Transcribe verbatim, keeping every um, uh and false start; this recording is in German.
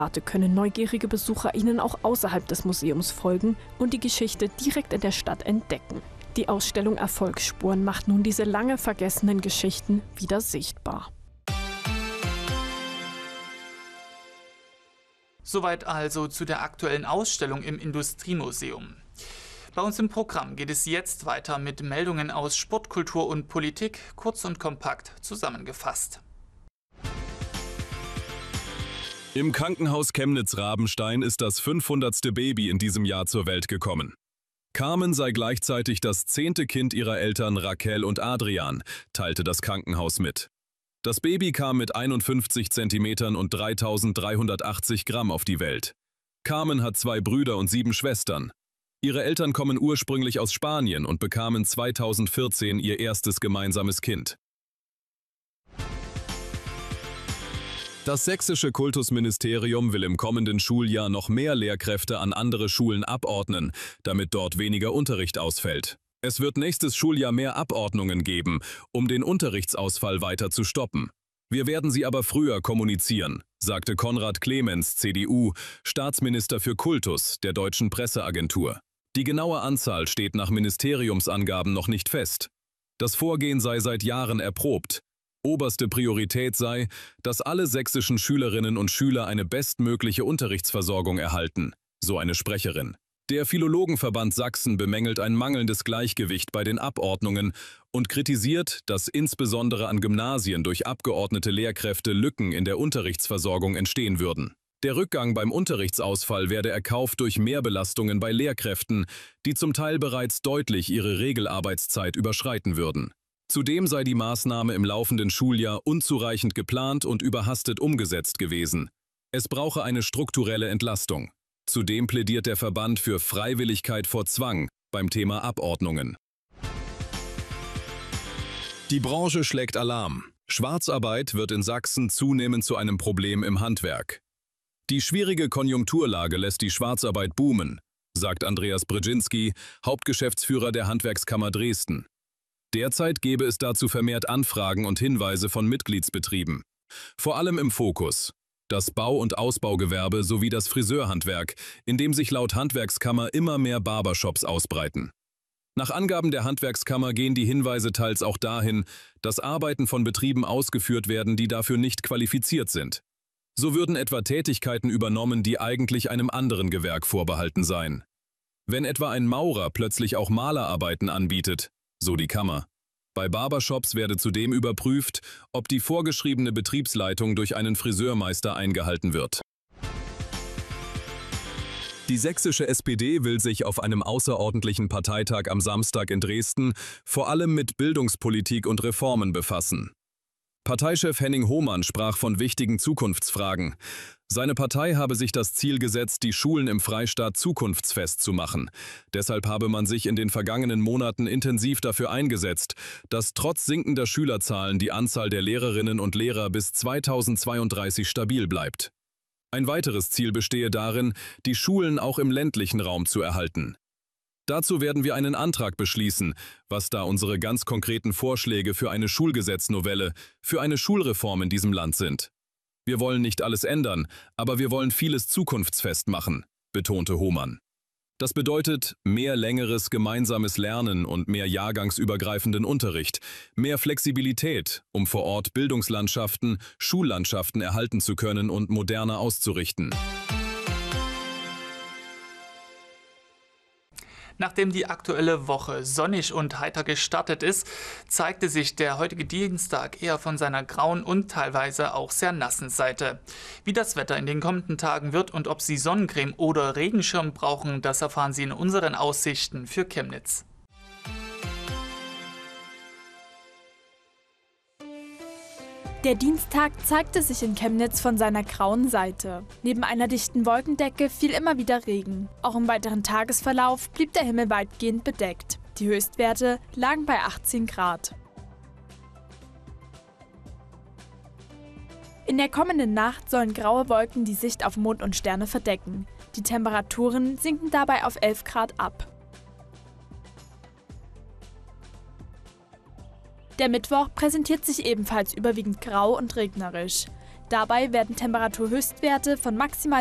Können neugierige Besucher ihnen auch außerhalb des Museums folgen und die Geschichte direkt in der Stadt entdecken. Die Ausstellung Erfolgsspuren macht nun diese lange vergessenen Geschichten wieder sichtbar. Soweit also zu der aktuellen Ausstellung im Industriemuseum. Bei uns im Programm geht es jetzt weiter mit Meldungen aus Sport, Kultur und Politik, kurz und kompakt zusammengefasst. Im Krankenhaus Chemnitz-Rabenstein ist das fünfhundertste Baby in diesem Jahr zur Welt gekommen. Carmen sei gleichzeitig das zehnte Kind ihrer Eltern Raquel und Adrian, teilte das Krankenhaus mit. Das Baby kam mit einundfünfzig Zentimetern und dreitausenddreihundertachtzig Gramm auf die Welt. Carmen hat zwei Brüder und sieben Schwestern. Ihre Eltern kommen ursprünglich aus Spanien und bekamen zweitausendvierzehn ihr erstes gemeinsames Kind. Das sächsische Kultusministerium will im kommenden Schuljahr noch mehr Lehrkräfte an andere Schulen abordnen, damit dort weniger Unterricht ausfällt. Es wird nächstes Schuljahr mehr Abordnungen geben, um den Unterrichtsausfall weiter zu stoppen. Wir werden sie aber früher kommunizieren, sagte Konrad Clemens, C D U, Staatsminister für Kultus der Deutschen Presseagentur. Die genaue Anzahl steht nach Ministeriumsangaben noch nicht fest. Das Vorgehen sei seit Jahren erprobt. Oberste Priorität sei, dass alle sächsischen Schülerinnen und Schüler eine bestmögliche Unterrichtsversorgung erhalten, so eine Sprecherin. Der Philologenverband Sachsen bemängelt ein mangelndes Gleichgewicht bei den Abordnungen und kritisiert, dass insbesondere an Gymnasien durch abgeordnete Lehrkräfte Lücken in der Unterrichtsversorgung entstehen würden. Der Rückgang beim Unterrichtsausfall werde erkauft durch Mehrbelastungen bei Lehrkräften, die zum Teil bereits deutlich ihre Regelarbeitszeit überschreiten würden. Zudem sei die Maßnahme im laufenden Schuljahr unzureichend geplant und überhastet umgesetzt gewesen. Es brauche eine strukturelle Entlastung. Zudem plädiert der Verband für Freiwilligkeit vor Zwang beim Thema Abordnungen. Die Branche schlägt Alarm. Schwarzarbeit wird in Sachsen zunehmend zu einem Problem im Handwerk. Die schwierige Konjunkturlage lässt die Schwarzarbeit boomen, sagt Andreas Brzezinski, Hauptgeschäftsführer der Handwerkskammer Dresden. Derzeit gebe es dazu vermehrt Anfragen und Hinweise von Mitgliedsbetrieben. Vor allem im Fokus das Bau- und Ausbaugewerbe sowie das Friseurhandwerk, in dem sich laut Handwerkskammer immer mehr Barbershops ausbreiten. Nach Angaben der Handwerkskammer gehen die Hinweise teils auch dahin, dass Arbeiten von Betrieben ausgeführt werden, die dafür nicht qualifiziert sind. So würden etwa Tätigkeiten übernommen, die eigentlich einem anderen Gewerk vorbehalten seien. Wenn etwa ein Maurer plötzlich auch Malerarbeiten anbietet, so die Kammer. Bei Barbershops werde zudem überprüft, ob die vorgeschriebene Betriebsleitung durch einen Friseurmeister eingehalten wird. Die sächsische S P D will sich auf einem außerordentlichen Parteitag am Samstag in Dresden vor allem mit Bildungspolitik und Reformen befassen. Parteichef Henning Hohmann sprach von wichtigen Zukunftsfragen. Seine Partei habe sich das Ziel gesetzt, die Schulen im Freistaat zukunftsfest zu machen. Deshalb habe man sich in den vergangenen Monaten intensiv dafür eingesetzt, dass trotz sinkender Schülerzahlen die Anzahl der Lehrerinnen und Lehrer bis zweitausendzweiunddreißig stabil bleibt. Ein weiteres Ziel bestehe darin, die Schulen auch im ländlichen Raum zu erhalten. Dazu werden wir einen Antrag beschließen, was da unsere ganz konkreten Vorschläge für eine Schulgesetznovelle, für eine Schulreform in diesem Land sind. Wir wollen nicht alles ändern, aber wir wollen vieles zukunftsfest machen, betonte Hohmann. Das bedeutet mehr längeres gemeinsames Lernen und mehr jahrgangsübergreifenden Unterricht, mehr Flexibilität, um vor Ort Bildungslandschaften, Schullandschaften erhalten zu können und moderner auszurichten. Nachdem die aktuelle Woche sonnig und heiter gestartet ist, zeigte sich der heutige Dienstag eher von seiner grauen und teilweise auch sehr nassen Seite. Wie das Wetter in den kommenden Tagen wird und ob Sie Sonnencreme oder Regenschirm brauchen, das erfahren Sie in unseren Aussichten für Chemnitz. Der Dienstag zeigte sich in Chemnitz von seiner grauen Seite. Neben einer dichten Wolkendecke fiel immer wieder Regen. Auch im weiteren Tagesverlauf blieb der Himmel weitgehend bedeckt. Die Höchstwerte lagen bei achtzehn Grad. In der kommenden Nacht sollen graue Wolken die Sicht auf Mond und Sterne verdecken. Die Temperaturen sinken dabei auf elf Grad ab. Der Mittwoch präsentiert sich ebenfalls überwiegend grau und regnerisch. Dabei werden Temperaturhöchstwerte von maximal